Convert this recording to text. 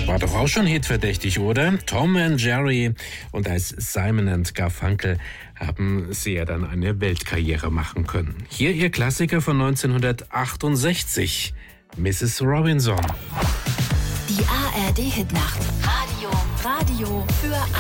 War doch auch schon hitverdächtig, oder? Tom and Jerry und als Simon and Garfunkel haben sie ja dann eine Weltkarriere machen können. Hier ihr Klassiker von 1968, Mrs. Robinson. Die ARD-Hitnacht. Radio für